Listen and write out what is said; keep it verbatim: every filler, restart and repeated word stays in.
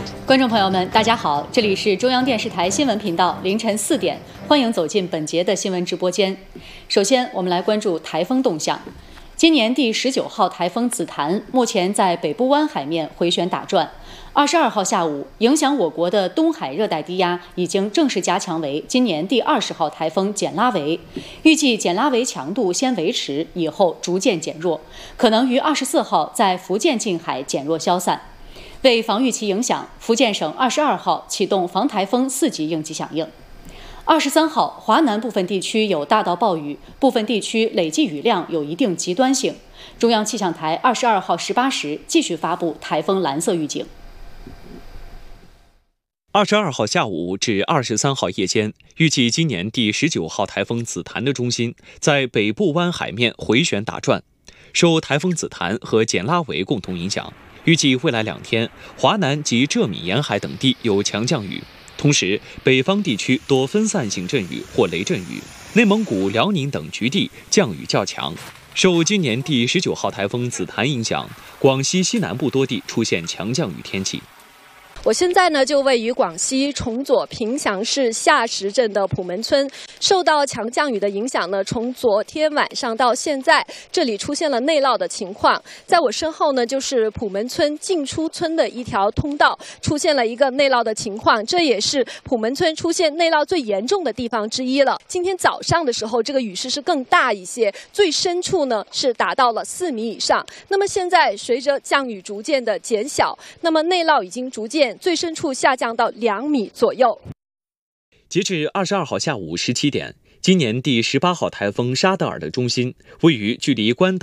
观众朋友们，大家好，这里是中央电视台新闻频道，凌晨四点，欢迎走进本节的新闻直播间。首先，我们来关注台风动向。今年第十九号台风紫檀目前在北部湾海面回旋打转。二十二号下午，影响我国的东海热带低压已经正式加强为今年第二十号台风简拉维，预计简拉维强度先维持，以后逐渐减弱，可能于二十四号在福建近海减弱消散。为防御其影响，福建省二十二号启动防台风四级应急响应。二十三号，华南部分地区有大到暴雨，部分地区累计雨量有一定极端性。中央气象台二十二号十八时继续发布台风蓝色预警。 二十二号下午至二十三号夜间，预计今年第十九号台风紫檀的中心在北部湾海面回旋打转，受台风紫檀和简拉维共同影响。预计未来两天，华南及浙闽沿海等地有强降雨，同时北方地区多分散性阵雨或雷阵雨，内蒙古、辽宁等局地降雨较强。受今年第十九号台风紫檀影响，广西西南部多地出现强降雨天气。 我现在呢就位于广西崇左平祥市下石镇的普门村，受到强降雨的影响呢，从昨天晚上到现在，这里出现了内涝的情况。在我身后呢，就是普门村进出村的一条通道，出现了一个内涝的情况，这也是普门村出现内涝最严重的地方之一了。今天早上的时候，这个雨势是更大一些，最深处呢是达到了四米以上。那么现在随着降雨逐渐的减小，那么内涝已经逐渐最深处下降到两米左右。 截至二十二号下午十七点，今年第十八号台风沙德尔的中心位于距离关岛